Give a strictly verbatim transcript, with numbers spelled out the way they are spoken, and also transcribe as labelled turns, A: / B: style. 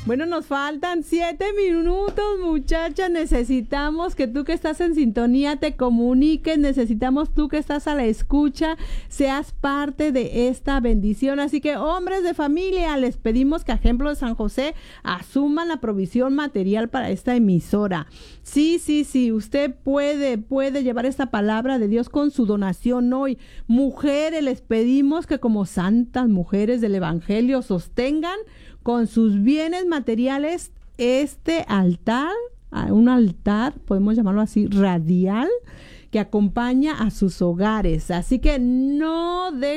A: Bueno, nos faltan siete minutos, muchachas. Necesitamos que tú que estás en sintonía te comuniques. Necesitamos tú que estás a la escucha, seas parte de esta bendición. Así que, hombres de familia, les pedimos que a ejemplo de San José asuman la provisión material para esta emisora. Sí, sí, sí, usted puede, puede llevar esta palabra de Dios con su donación hoy. Mujeres, les pedimos que como santas mujeres del Evangelio sostengan con sus bienes materiales este altar, un altar, podemos llamarlo así, radial, que acompaña a sus hogares. Así que no de